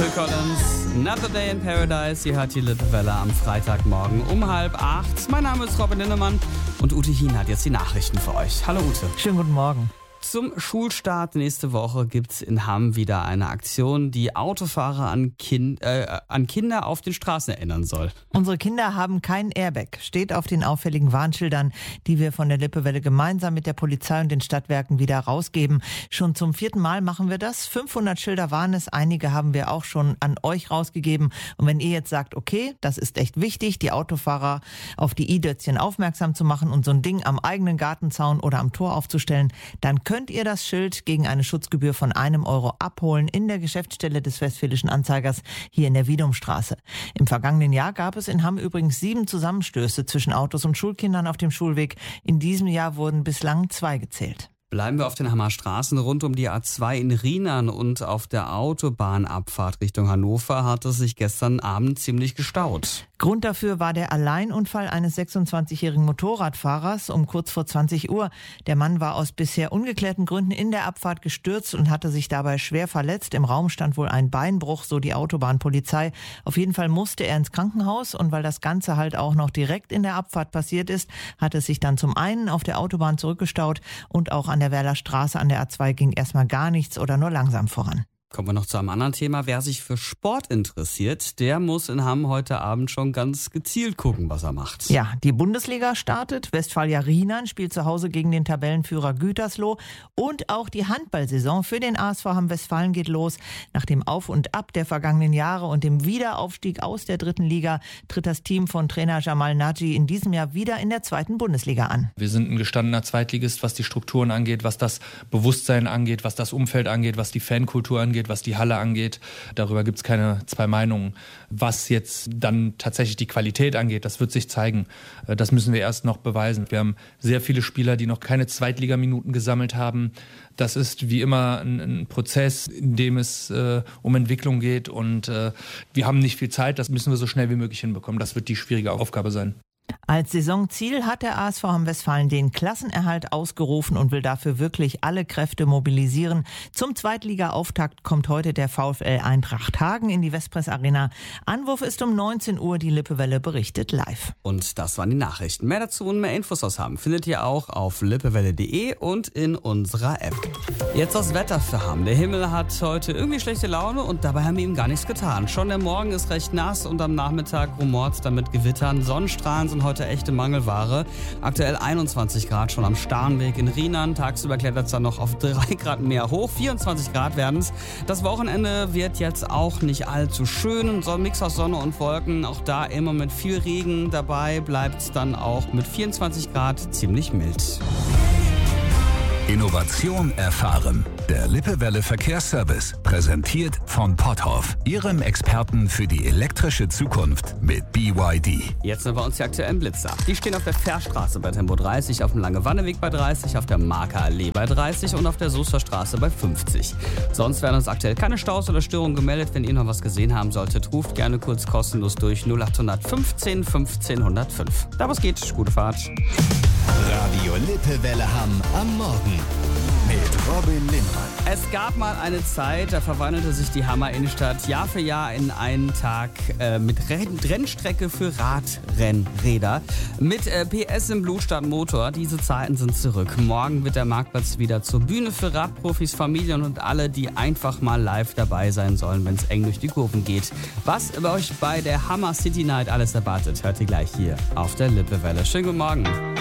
Phil Collins, Another Day in Paradise. Ihr hört die Lippe-Welle am Freitagmorgen um 7:30. Mein Name ist Robin Linnemann und Ute Hien hat jetzt die Nachrichten für euch. Hallo Ute. Schönen guten Morgen. Zum Schulstart nächste Woche gibt's in Hamm wieder eine Aktion, die Autofahrer an Kinder auf den Straßen erinnern soll. Unsere Kinder haben kein Airbag, steht auf den auffälligen Warnschildern, die wir von der Lippe-Welle gemeinsam mit der Polizei und den Stadtwerken wieder rausgeben. Schon zum 4. Mal machen wir das. 500 Schilder waren es, einige haben wir auch schon an euch rausgegeben. Und wenn ihr jetzt sagt, okay, das ist echt wichtig, die Autofahrer auf die i-Dötzchen aufmerksam zu machen und so ein Ding am eigenen Gartenzaun oder am Tor aufzustellen, dann könnt ihr das Schild gegen eine Schutzgebühr von €1 abholen in der Geschäftsstelle des Westfälischen Anzeigers hier in der Wiedumstraße. Im vergangenen Jahr gab es in Hamm übrigens 7 Zusammenstöße zwischen Autos und Schulkindern auf dem Schulweg. In diesem Jahr wurden bislang 2 gezählt. Bleiben wir auf den Hammer Straßen. Rund um die A2 in Rheinland und auf der Autobahnabfahrt Richtung Hannover hat es sich gestern Abend ziemlich gestaut. Grund dafür war der Alleinunfall eines 26-jährigen Motorradfahrers um kurz vor 20 Uhr. Der Mann war aus bisher ungeklärten Gründen in der Abfahrt gestürzt und hatte sich dabei schwer verletzt. Im Raum stand wohl ein Beinbruch, so die Autobahnpolizei. Auf jeden Fall musste er ins Krankenhaus und weil das Ganze halt auch noch direkt in der Abfahrt passiert ist, hat es sich dann zum einen auf der Autobahn zurückgestaut und auch an der Werler Straße an der A2 ging erstmal gar nichts oder nur langsam voran. Kommen wir noch zu einem anderen Thema. Wer sich für Sport interessiert, der muss in Hamm heute Abend schon ganz gezielt gucken, was er macht. Ja, die Bundesliga startet. Westfalia Rheinland spielt zu Hause gegen den Tabellenführer Gütersloh. Und auch die Handballsaison für den ASV Hamm-Westfalen geht los. Nach dem Auf und Ab der vergangenen Jahre und dem Wiederaufstieg aus der 3. Liga tritt das Team von Trainer Jamal Naji in diesem Jahr wieder in der 2. Bundesliga an. Wir sind ein gestandener Zweitligist, was die Strukturen angeht, was das Bewusstsein angeht, was das Umfeld angeht, was die Fankultur angeht, was die Halle angeht. Darüber gibt es keine 2 Meinungen. Was jetzt dann tatsächlich die Qualität angeht, das wird sich zeigen. Das müssen wir erst noch beweisen. Wir haben sehr viele Spieler, die noch keine Zweitligaminuten gesammelt haben. Das ist wie immer ein Prozess, in dem es um Entwicklung geht und wir haben nicht viel Zeit. Das müssen wir so schnell wie möglich hinbekommen. Das wird die schwierige Aufgabe sein. Als Saisonziel hat der ASV Hamm-Westfalen den Klassenerhalt ausgerufen und will dafür wirklich alle Kräfte mobilisieren. Zum Zweitliga-Auftakt kommt heute der VfL Eintracht Hagen in die Westpress Arena. Anwurf ist um 19 Uhr, die Lippe-Welle berichtet live. Und das waren die Nachrichten. Mehr dazu und mehr Infos aus Hamm findet ihr auch auf lippewelle.de und in unserer App. Jetzt das Wetter für Hamm. Der Himmel hat heute irgendwie schlechte Laune und dabei haben wir ihm gar nichts getan. Schon der Morgen ist recht nass und am Nachmittag rumort es dann mit Gewittern. Sonnenstrahlen sind heute echte Mangelware. Aktuell 21 Grad schon am Starnweg in Rheinland. Tagsüber klettert es dann noch auf 3 Grad mehr hoch. 24 Grad werden es. Das Wochenende wird jetzt auch nicht allzu schön. So ein Mix aus Sonne und Wolken. Auch da immer mit viel Regen dabei. Bleibt es dann auch mit 24 Grad ziemlich mild. Innovation erfahren. Der Lippe-Welle Verkehrsservice, präsentiert von Potthoff, Ihrem Experten für die elektrische Zukunft mit BYD. Jetzt sind bei uns die aktuellen Blitzer. Die stehen auf der Fährstraße bei Tempo 30, auf dem Lange-Wanneweg bei 30, auf der Marker-Allee bei 30 und auf der Soester Straße bei 50. Sonst werden uns aktuell keine Staus oder Störungen gemeldet. Wenn ihr noch was gesehen haben solltet, ruft gerne kurz kostenlos durch 0800 15 15 105. Da was geht, gute Fahrt. Radio Lippe-Welle Hamm am Morgen mit Robin Linnemann. Es gab mal eine Zeit, da verwandelte sich die Hammer Innenstadt Jahr für Jahr in einen Tag mit Rennstrecke für Radrennräder. Mit PS im Blut statt Motor. Diese Zeiten sind zurück. Morgen wird der Marktplatz wieder zur Bühne für Radprofis, Familien und alle, die einfach mal live dabei sein sollen, wenn es eng durch die Kurven geht. Was euch bei der Hammer City Night alles erwartet, hört ihr gleich hier auf der Lippe-Welle. Schönen guten Morgen.